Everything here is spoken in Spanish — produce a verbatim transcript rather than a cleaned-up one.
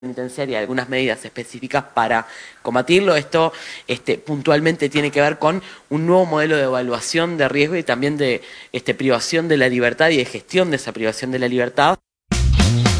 penitenciaria algunas medidas específicas para combatirlo. Esto este, puntualmente tiene que ver con un nuevo modelo de evaluación de riesgo y también de este, privación de la libertad y de gestión de esa privación de la libertad.